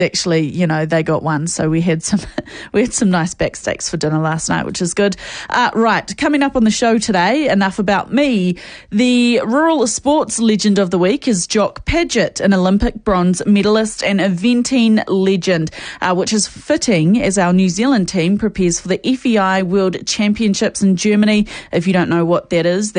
Actually, they got one, so we had some nice back steaks for dinner last night, which is good. Right, coming up on the show today, enough about me. The rural sports legend of the week is Jock Paget, an Olympic bronze medalist and eventing legend, which is fitting as our New Zealand team prepares for the FEI World Championships in Germany. If you don't know what that is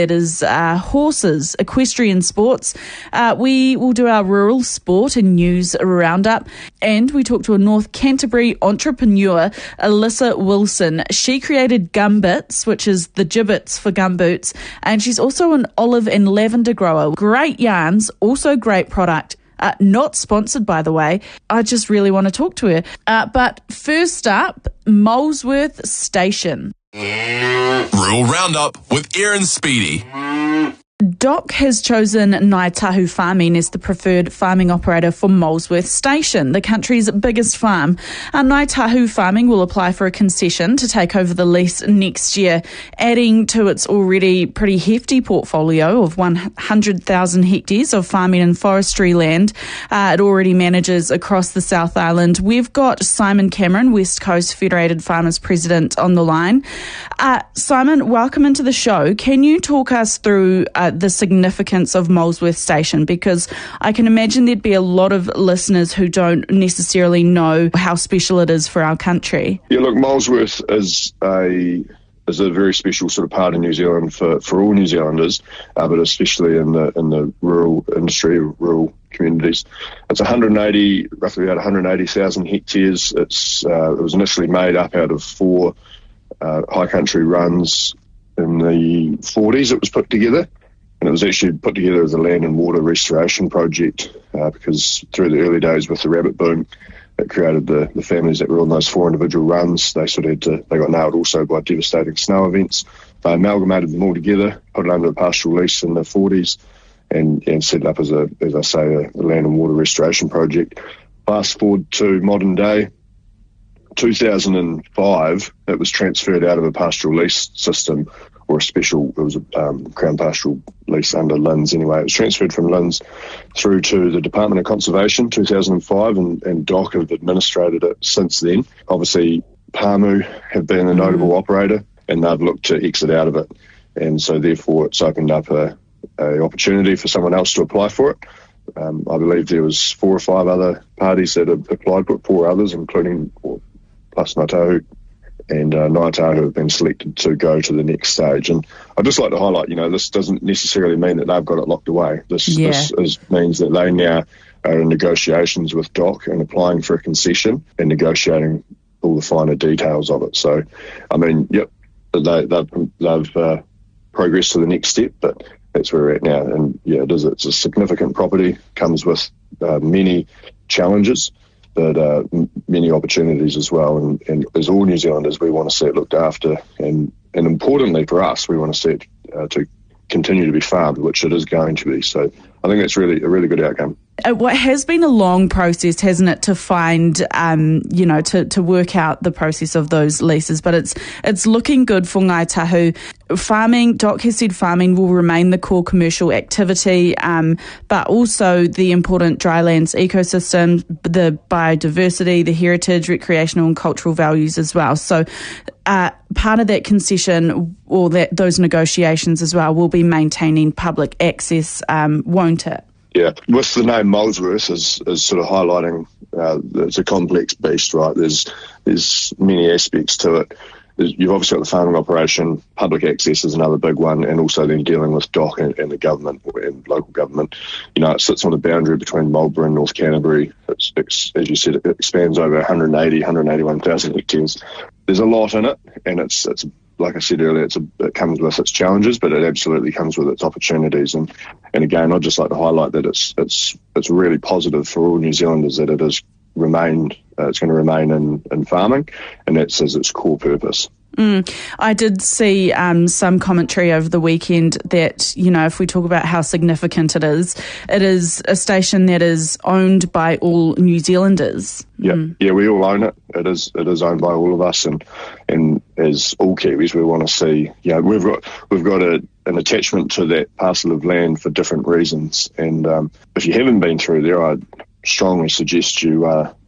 horses, equestrian sports. We will do our rural sport and news roundup. And we talked to a North Canterbury entrepreneur, Alyssa Wilson. She created Gumbits, which is the gibbets for gumboots, and she's also an olive and lavender grower. Great yarns, also great product. Not sponsored, by the way. I just really want to talk to her. But first up, Molesworth Station. Rural Roundup with Aaron Speedy. DOC has chosen Ngāi Tahu Farming as the preferred farming operator for Molesworth Station, the country's biggest farm. Ngāi Tahu Farming will apply for a concession to take over the lease next year, adding to its already pretty hefty portfolio of 100,000 hectares of farming and forestry land. It already manages across the South Island. We've got Simon Cameron, West Coast Federated Farmers President, on the line. Simon, welcome into the show. Can you talk us through the significance of Molesworth Station? Because I can imagine there'd be a lot of listeners who don't necessarily know how special it is for our country. Yeah, look, Molesworth is a very special sort of part of New Zealand for all New Zealanders, but especially in the rural industry, rural communities. It's roughly about 180,000 hectares. It was initially made up out of 4 high country runs in the 40s. It was put together. And it was actually put together as a land and water restoration project because through the early days with the rabbit boom, it created the families that were on those 4 individual runs. They they got nailed also by devastating snow events. They amalgamated them all together, put it under a pastoral lease in the 40s, and set it up as a land and water restoration project. Fast forward to modern day, 2005, it was transferred out of a pastoral lease system, or it was a Crown pastoral lease under LINZ anyway. It was transferred from LINZ through to the Department of Conservation 2005, and DOC have administrated it since then. Obviously, Pāmu have been a notable operator, and they've looked to exit out of it. And so therefore it's opened up a opportunity for someone else to apply for it. I believe there was 4 or 5 other parties that have applied for it, 4 others, including plus Ngāi Tahu. And Ngāi Tahu have been selected to go to the next stage. And I'd just like to highlight, this doesn't necessarily mean that they've got it locked away. This means that they now are in negotiations with DOC and applying for a concession and negotiating all the finer details of it. So, I mean, they've progressed to the next step, but that's where we're at now. And it's a significant property, comes with many challenges, but many opportunities as well. And as all New Zealanders, we want to see it looked after. And importantly for us, we want to see it to continue to be farmed, which it is going to be. So I think that's really a really good outcome. What has been a long process, hasn't it, to find, to work out the process of those leases, but it's looking good for Ngāi Tahu. Farming, DOC has said farming will remain the core commercial activity, but also the important drylands ecosystem, the biodiversity, the heritage, recreational and cultural values as well. So part of that concession or those negotiations as well will be maintaining public access, won't it? Yeah, with the name Molesworth is sort of highlighting it's a complex beast, right? There's many aspects to it. You've obviously got the farming operation, public access is another big one, and also then dealing with DOC and the government and local government. It sits on the boundary between Marlborough and North Canterbury. It's, as you said, it expands over 181,000 hectares. There's a lot in it, and it's like I said earlier, it comes with its challenges, but it absolutely comes with its opportunities. And again, I'd just like to highlight that it's really positive for all New Zealanders that it's going to remain in farming, and that's as its core purpose. I did see some commentary over the weekend that, if we talk about how significant it is a station that is owned by all New Zealanders. Yeah, we all own it. It is owned by all of us, and as all Kiwis, we want to see. We've got an attachment to that parcel of land for different reasons, and if you haven't been through there, I'd strongly suggest you